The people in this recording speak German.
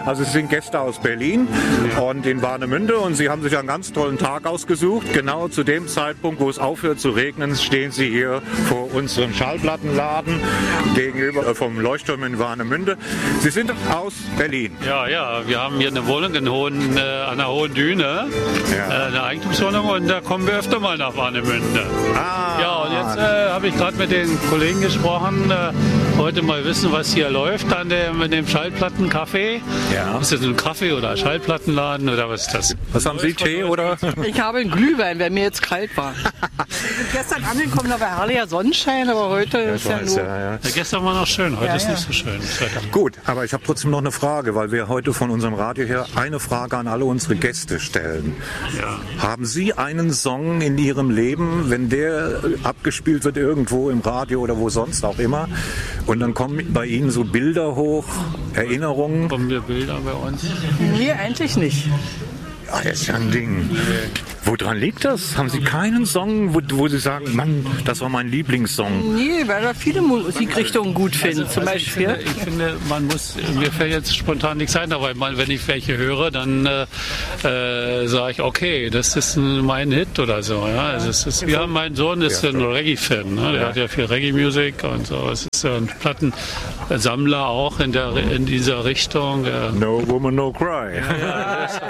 Also Sie sind Gäste aus Berlin und in Warnemünde und Sie haben sich einen ganz tollen Tag ausgesucht. Genau zu dem Zeitpunkt, wo es aufhört zu regnen, stehen Sie hier vor unserem Schallplattenladen gegenüber vom Leuchtturm in Warnemünde. Sie sind aus Berlin. Ja, wir haben hier eine Wohnung an der Hohen Düne, eine Eigentumswohnung, und da kommen wir öfter mal nach Warnemünde. Ja, und jetzt habe ich gerade mit den Kollegen gesprochen, heute mal wissen, was hier läuft in dem Schallplattencafé. Ja. Ist das ein Kaffee oder Schallplattenladen oder was ist das? Was haben Sie, Tee oder? Ich habe einen Glühwein, weil mir jetzt kalt war. Wir sind gestern angekommen, da war herrlicher Sonnenschein, aber heute ist ja nur... Ja, gestern war noch schön, heute ist nicht so schön. Gut, aber ich habe trotzdem noch eine Frage, weil wir heute von unserem Radio her eine Frage an alle unsere Gäste stellen. Ja. Haben Sie einen Song in Ihrem Leben, wenn der abgespielt wird irgendwo im Radio oder wo sonst auch immer, und dann kommen bei Ihnen so Bilder hoch, Erinnerungen? Kommen wir Bilder bei uns? Nee, eigentlich nicht. Ah, das ist ja ein Ding. Woran liegt das? Haben Sie keinen Song, wo Sie sagen, Mann, das war mein Lieblingssong? Nee, weil wir viele Musikrichtungen gut finden. Zum Beispiel. Ich finde, mir fällt jetzt spontan nichts ein, aber wenn ich welche höre, dann sage ich, okay, das ist mein Hit oder so. Ja? Also mein Sohn ist ein Reggae-Fan, ne? Der hat ja viel Reggae-Musik und so. Es ist ein Plattensammler auch in dieser Richtung. No Woman, No Cry.